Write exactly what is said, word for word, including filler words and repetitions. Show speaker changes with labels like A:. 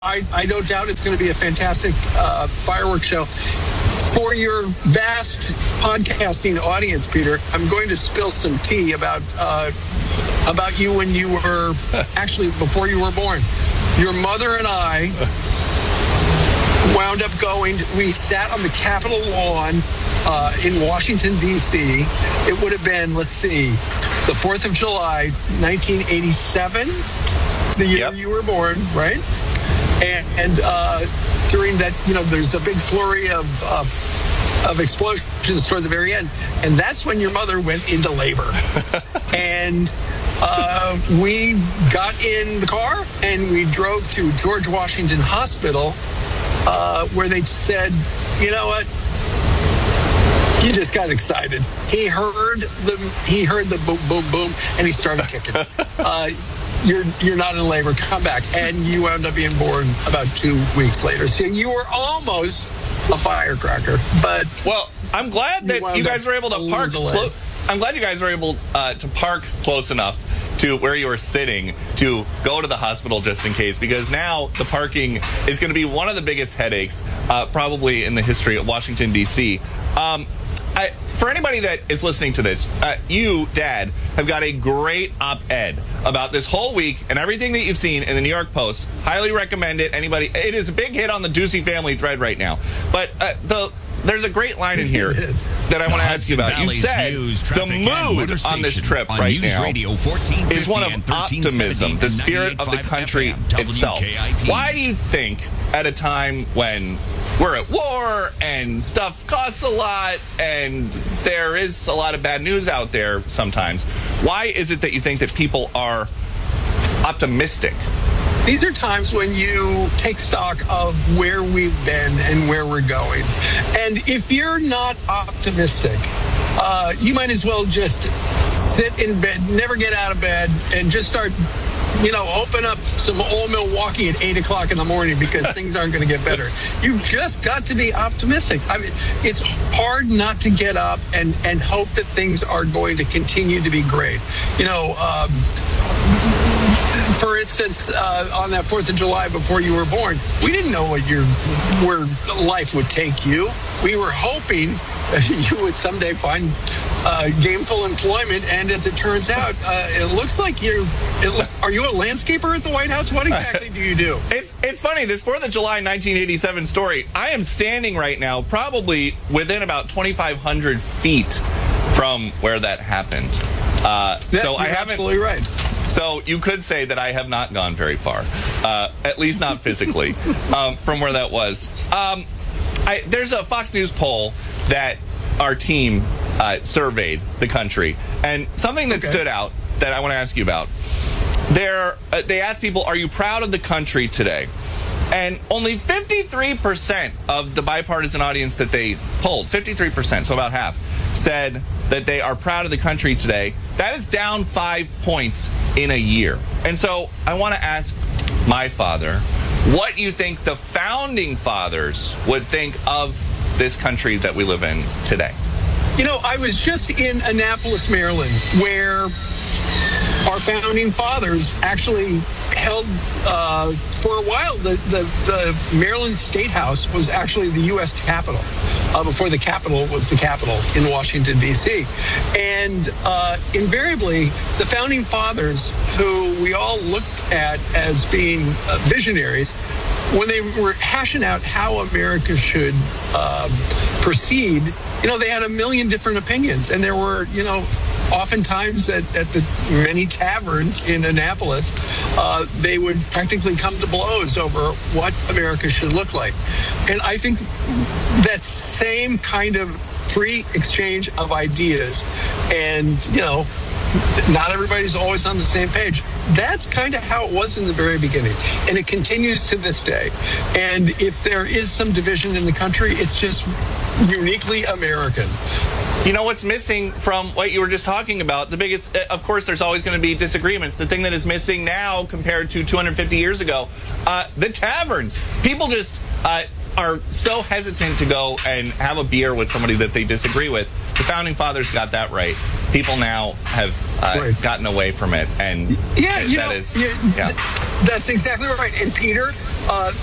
A: I, I don't doubt it's going to be a fantastic uh, fireworks show. For your vast podcasting audience, Peter, I'm going to spill some tea about uh, about you when you were, actually, before you were born. Your mother and I wound up going, we sat on the Capitol lawn uh, in Washington, D C It would have been, let's see, the fourth of July, nineteen eighty-seven, the year
B: Yep.
A: you were born, right? And, and uh, during that, you know, there's a big flurry of, of of explosions toward the very end. And that's when your mother went into labor. And uh, we got in the car and we drove to George Washington Hospital, uh, where they said, you know what? He just got excited. He heard the he heard the boom, boom, boom, and he started kicking. Uh, You're you're not in labor. Come back, and you wound up being born about two weeks later. So you were almost a firecracker, but
B: well, I'm glad that you, you guys were able to park. Clo- I'm glad you guys were able uh, to park close enough to where you were sitting to go to the hospital just in case, because now the parking is going to be one of the biggest headaches uh, probably in the history of Washington, D C Um, I, for anybody that is listening to this, uh, you, Dad, have got a great op-ed about this whole week and everything that you've seen in the New York Post. Highly recommend it. Anybody, it is a big hit on the Ducey family thread right now. But uh, the there's a great line in here that I want to ask you about. You said the mood on this trip right now is one of optimism, the spirit of the country itself. Why do you think, at a time when we're at war and stuff costs a lot and there is a lot of bad news out there sometimes, why is it that you think that people are optimistic?
A: These are times when you take stock of where we've been and where we're going. And if you're not optimistic, uh, you might as well just sit in bed, never get out of bed, and just start, you know, open up some old Milwaukee at eight o'clock in the morning, because things aren't going to get better. You've just got to be optimistic. I mean, it's hard not to get up and, and hope that things are going to continue to be great. You know, um, for instance, uh, on that fourth of July before you were born, we didn't know what your where life would take you. We were hoping you would someday find uh, gainful employment, and as it turns out, uh, it looks like you're. It, are you a landscaper at the White House? What exactly do you do?
B: It's it's funny, this fourth of July nineteen eighty-seven story. I am standing right now, probably within about twenty-five hundred feet from where that happened. Uh,
A: yeah,
B: so
A: you're
B: I haven't.
A: Absolutely right.
B: So you could say that I have not gone very far, uh, at least not physically, um, from where that was. Um, I, there's a Fox News poll that our team uh, surveyed the country, and something that
A: okay.
B: stood out that I want to ask you about. There, uh, they asked people, are you proud of the country today? And only fifty-three percent of the bipartisan audience that they polled, fifty-three percent, so about half, said that they are proud of the country today. That is down five points in a year. And so I want to ask my father, what you think the founding fathers would think of this country that we live in today?
A: You know, I was just in Annapolis, Maryland, where our founding fathers actually held, uh, for a while, the, the, the Maryland State House was actually the U S Capitol, uh, before the Capitol was the Capitol in Washington, D C And uh, invariably, the founding fathers, who we all looked at as being uh, visionaries, when they were hashing out how America should uh, proceed, you know, they had a million different opinions. And there were, you know, oftentimes at, at the many taverns in Annapolis, uh, they would practically come to blows over what America should look like. And I think that same kind of free exchange of ideas, and, you know, not everybody's always on the same page. That's kind of how it was in the very beginning. And it continues to this day. And if there is some division in the country, it's just uniquely American.
B: You know what's missing from what you were just talking about? The biggest, of course, there's always going to be disagreements. The thing that is missing now compared to two hundred fifty years ago, uh, the taverns. People just uh, are so hesitant to go and have a beer with somebody that they disagree with. the founding fathers got that right. People now have uh,
A: right.
B: gotten away from it, and
A: yeah, you
B: that
A: know,
B: is
A: yeah,
B: yeah.
A: That's exactly right. And Peter, uh,